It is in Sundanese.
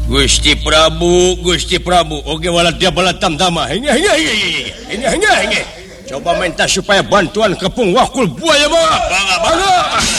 Gusti Prabu Oke dia tam-tama coba minta supaya bantuan kepung wakul buaya